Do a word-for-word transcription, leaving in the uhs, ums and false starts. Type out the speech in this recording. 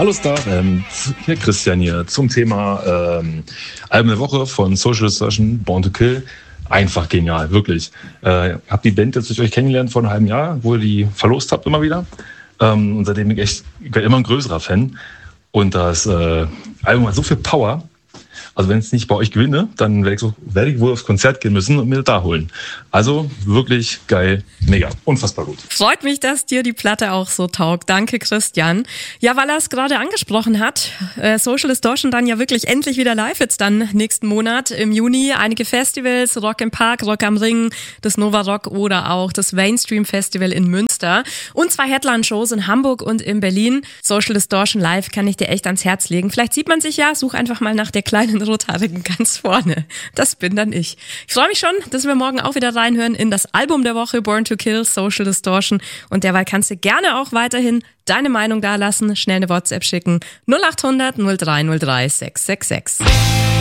Hallo Starfam, hier Christian hier zum Thema ähm, Album der Woche von Social Distortion, Born to Kill. Einfach genial, wirklich. Äh, hab die Band jetzt durch euch kennengelernt vor einem halben Jahr, wo ihr die verlost habt immer wieder. Ähm, und seitdem bin ich echt ich werde immer ein größerer Fan. Und das äh, Album hat so viel Power. Also wenn es nicht bei euch gewinne, dann werde ich, so, werde ich wohl aufs Konzert gehen müssen und mir das da holen. Also wirklich geil, mega, unfassbar gut. Freut mich, dass dir die Platte auch so taugt. Danke, Christian. Ja, weil er es gerade angesprochen hat, äh, Social Distortion dann ja wirklich endlich wieder live jetzt dann nächsten Monat im Juni. Einige Festivals, Rock im Park, Rock am Ring, das Nova Rock oder auch das Mainstream Festival in Münster. Und zwei Headline-Shows in Hamburg und in Berlin. Social Distortion live kann ich dir echt ans Herz legen. Vielleicht sieht man sich ja, such einfach mal nach der kleinen Rothaarigen ganz vorne. Das bin dann ich. Ich freue mich schon, dass wir morgen auch wieder reinhören in das Album der Woche, Born to Kill, Social Distortion. Und derweil kannst du gerne auch weiterhin deine Meinung dalassen, schnell eine WhatsApp schicken. null acht hundert null drei null drei sechs sechs sechs.